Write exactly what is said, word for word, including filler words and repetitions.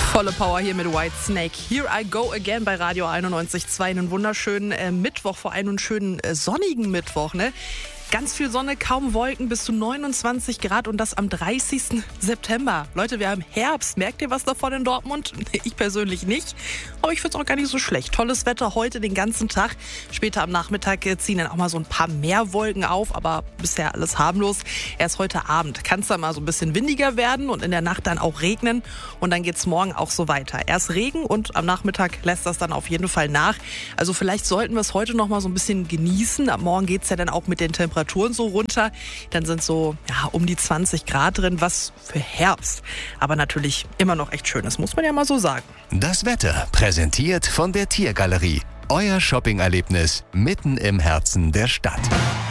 Volle Power hier mit White Snake. Here I go again bei Radio einundneunzig Komma zwei. Einen wunderschönen äh, Mittwoch, vor allem einen schönen äh, sonnigen Mittwoch, ne? Ganz viel Sonne, kaum Wolken, bis zu neunundzwanzig Grad und das am dreißigsten September. Leute, wir haben Herbst. Merkt ihr was davon in Dortmund? Ich persönlich nicht, aber ich finde es auch gar nicht so schlecht. Tolles Wetter heute den ganzen Tag. Später am Nachmittag ziehen dann auch mal so ein paar mehr Wolken auf, aber bisher alles harmlos. Erst heute Abend kann es dann mal so ein bisschen windiger werden und in der Nacht dann auch regnen. Und dann geht es morgen auch so weiter. Erst Regen und am Nachmittag lässt das dann auf jeden Fall nach. Also vielleicht sollten wir es heute noch mal so ein bisschen genießen. Ab morgen geht es ja dann auch mit den Temperaturen Temperaturen so runter, dann sind so ja, um die zwanzig Grad drin, was für Herbst. Aber natürlich immer noch echt schön, das muss man ja mal so sagen. Das Wetter präsentiert von der Tiergalerie. Euer Shopping-Erlebnis mitten im Herzen der Stadt.